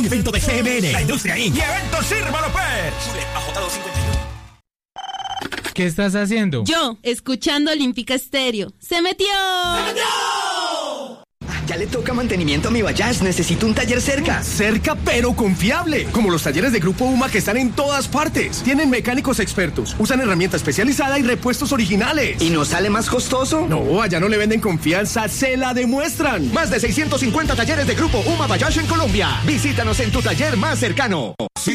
Evento de CMN, la industria Inc. y Eventos Sirva López. ¿Qué estás haciendo? Yo, escuchando Olímpica Estéreo. ¡Se metió! ¡Se metió! Ya le toca mantenimiento a mi Bayash. Necesito un taller cerca. Cerca, pero confiable. Como los talleres de Grupo UMA que están en todas partes. Tienen mecánicos expertos, usan herramienta especializada y repuestos originales. ¿Y no sale más costoso? No, allá no le venden confianza, se la demuestran. Más de 650 talleres de Grupo UMA Bayash en Colombia. Visítanos en tu taller más cercano.